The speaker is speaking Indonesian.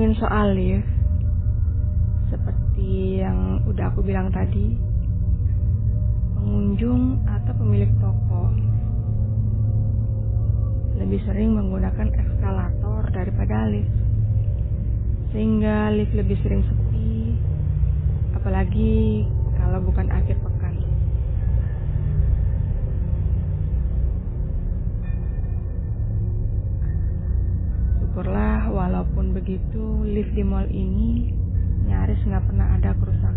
ngomongin soal lift, seperti yang udah aku bilang tadi, pengunjung atau pemilik toko lebih sering menggunakan eskalator daripada lift, sehingga lift lebih sering sepi, apalagi kalau bukan akhir pekan. Syukurlah walaupun begitu lift di mall ini nyaris nggak pernah ada kerusakan.